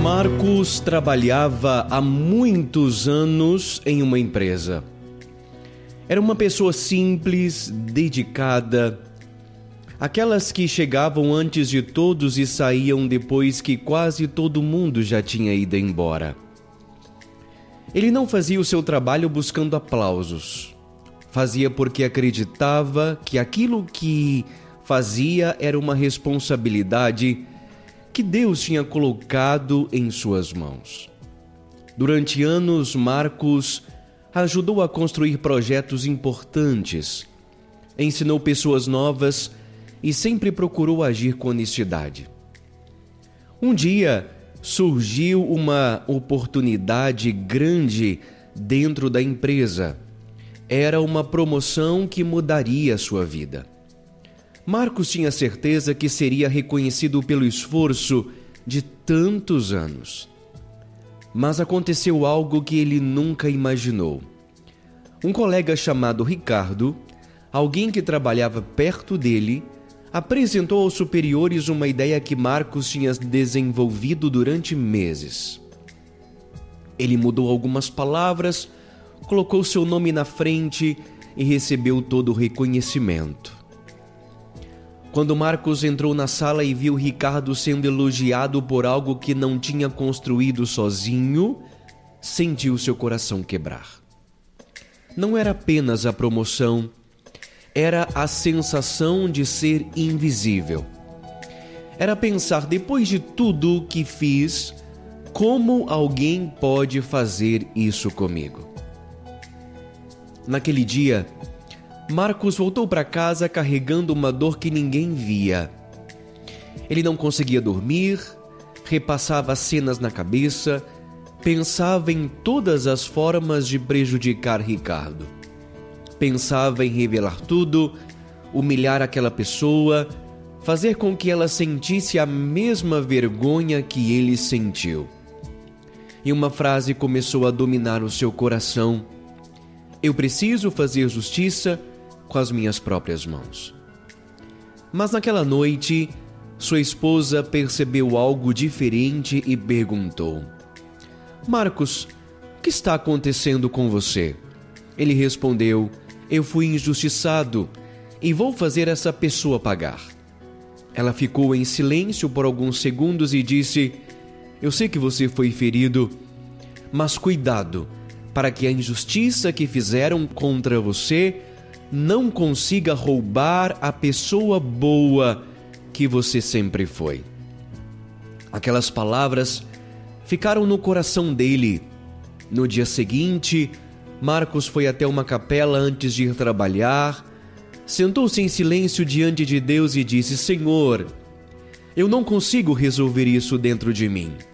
Marcos trabalhava há muitos anos em uma empresa. Era uma pessoa simples, dedicada, aquelas que chegavam antes de todos e saíam depois que quase todo mundo já tinha ido embora. Ele não fazia o seu trabalho buscando aplausos. Fazia porque acreditava que aquilo que fazia era uma responsabilidade que Deus tinha colocado em suas mãos. Durante anos, Marcos ajudou a construir projetos importantes, ensinou pessoas novas e sempre procurou agir com honestidade. Um dia, surgiu uma oportunidade grande dentro da empresa. Era uma promoção que mudaria a sua vida. Marcos tinha certeza que seria reconhecido pelo esforço de tantos anos. Mas aconteceu algo que ele nunca imaginou. Um colega chamado Ricardo, alguém que trabalhava perto dele, apresentou aos superiores uma ideia que Marcos tinha desenvolvido durante meses. Ele mudou algumas palavras, colocou seu nome na frente e recebeu todo o reconhecimento. Quando Marcos entrou na sala e viu Ricardo sendo elogiado por algo que não tinha construído sozinho, sentiu seu coração quebrar. Não era apenas a promoção, era a sensação de ser invisível. Era pensar, depois de tudo que fiz, como alguém pode fazer isso comigo? Naquele dia, Marcos voltou para casa carregando uma dor que ninguém via. Ele não conseguia dormir, repassava as cenas na cabeça, pensava em todas as formas de prejudicar Ricardo. Pensava em revelar tudo, humilhar aquela pessoa, fazer com que ela sentisse a mesma vergonha que ele sentiu. E uma frase começou a dominar o seu coração: eu preciso fazer justiça com as minhas próprias mãos. Mas naquela noite, sua esposa percebeu algo diferente e perguntou: Marcos, o que está acontecendo com você? Ele respondeu: eu fui injustiçado e vou fazer essa pessoa pagar. Ela ficou em silêncio por alguns segundos e disse: eu sei que você foi ferido, mas cuidado para que a injustiça que fizeram contra você não consiga roubar a pessoa boa que você sempre foi. Aquelas palavras ficaram no coração dele. No dia seguinte, Marcos foi até uma capela antes de ir trabalhar, sentou-se em silêncio diante de Deus e disse: Senhor, eu não consigo resolver isso dentro de mim.